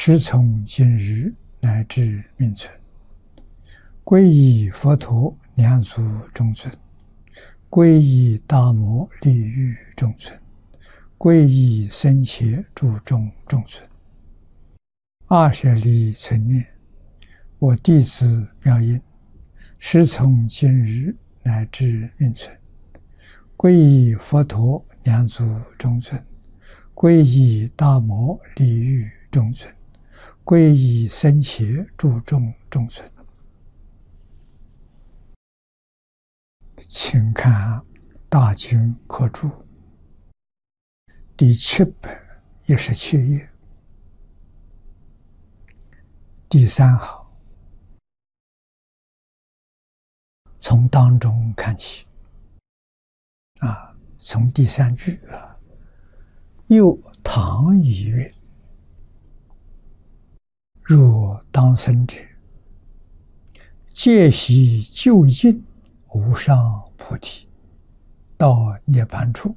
时从今日乃至命存，皈依佛陀两足中尊，皈依大摩利欲中尊，皈依僧伽注中中尊。20里存念，我弟子妙音，时从今日乃至命存，皈依佛陀两足中尊，皈依大摩利欲中尊，皈依僧伽注中中尊。请看大经科注第717页第3行，从当中看起从第3句又唐以曰：若当生者，戒习究竟无上菩提，到涅槃处。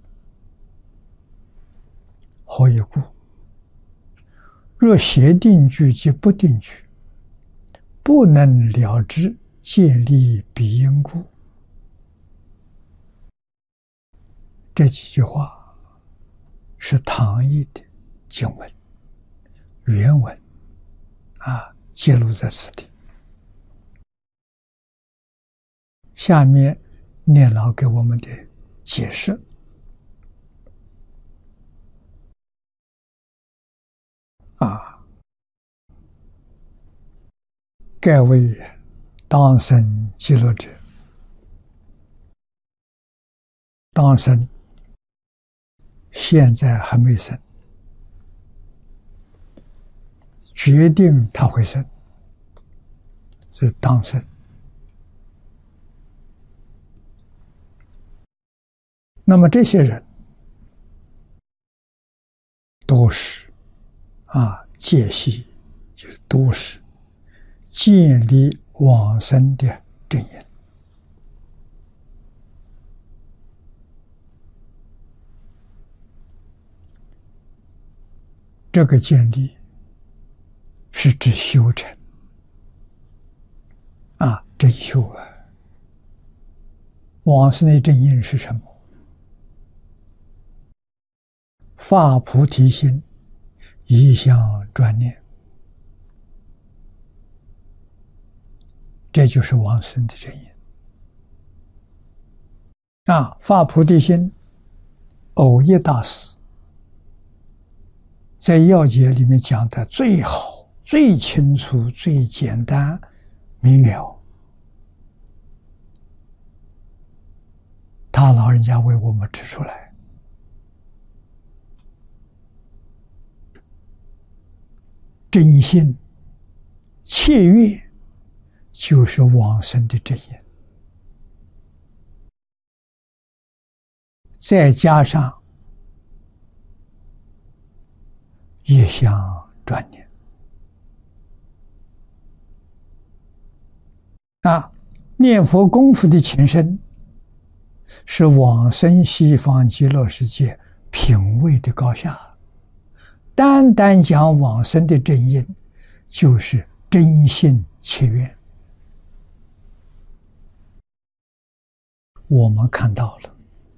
何以故？若邪定句及不定句，不能了知戒力彼因故。这几句话是唐译的经文原文揭露在此地。下面念老给我们的解释盖为当生极乐者，当生现在还没生，决定他会生，是当生。那么这些人都是戒习，就是都是建立往生的正因。这个建立是指修成真修往生的正因是什么？发菩提心，一向专念，这就是往生的正因。发菩提心，藕益大师在要解里面讲的最好、最清楚、最简单明了，他老人家为我们指出来。真心切愿就是往生的正因，再加上一向专念念佛功夫的前身是往生西方极乐世界品位的高下。单单讲往生的正因，就是真心切愿。我们看到了，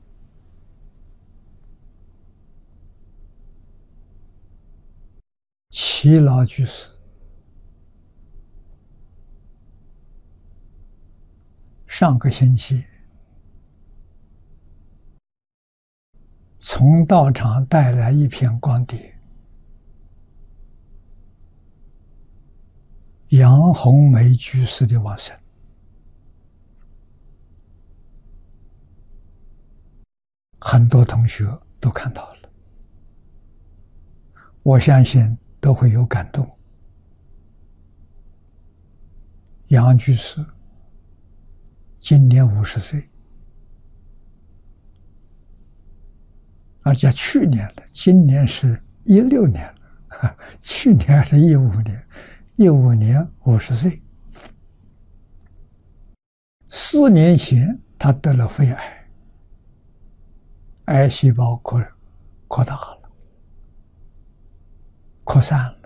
耆老居士上个星期从道场带来一片光碟，杨红梅居士的往生，很多同学都看到了，我相信都会有感动。杨居士今年50岁，而且去年了，今年是16年了，去年是15年，15年50岁。4年前他得了肺癌，癌细胞扩大了，扩散了，